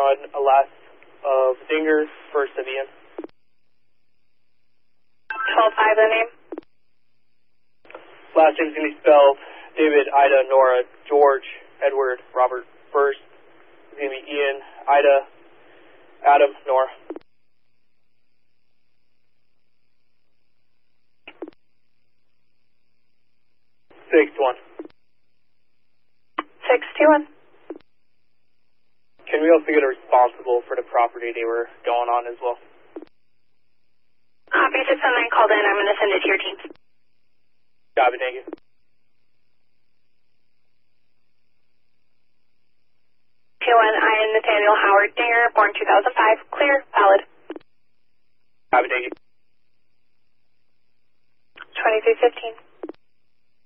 on a last of Dinger, first of Ian. 12-5, the name. Last name's going to be spelled David, Ida, Nora, George, Edward, Robert, first. It's going to be Ian, Ida, Adam, Nora. Six one. 621. Can we also get a responsible for the property they were going on as well? Copy 619 called in. I'm going to send it to your team. Copy, thank you. Ian Nathaniel Howard Dinger, born 2005. Clear, valid. Copy, thank you. 2315.